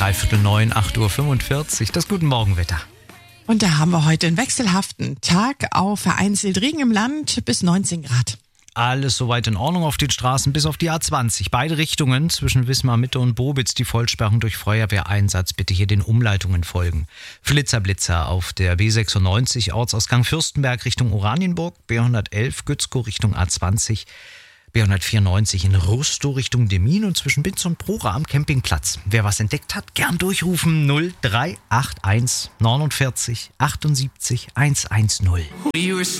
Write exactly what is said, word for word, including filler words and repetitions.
dreiviertel neun, acht Uhr fünfundvierzig. Das Guten Morgenwetter. Und da haben wir heute einen wechselhaften Tag, auch vereinzelt Regen im Land bis neunzehn Grad. Alles soweit in Ordnung auf den Straßen, bis auf die A zwanzig. Beide Richtungen zwischen Wismar Mitte und Bobitz, die Vollsperrung durch Feuerwehreinsatz. Bitte hier den Umleitungen folgen. Flitzer-Blitzer auf der B sechsundneunzig, Ortsausgang Fürstenberg Richtung Oranienburg, B hundertelf, Gützkow Richtung A zwanzig, B hundertvierundneunzig in Rustow Richtung Demmin und zwischen Binz und Prora am Campingplatz. Wer was entdeckt hat, gern durchrufen null drei acht eins neunundvierzig achtundsiebzig hundertzehn.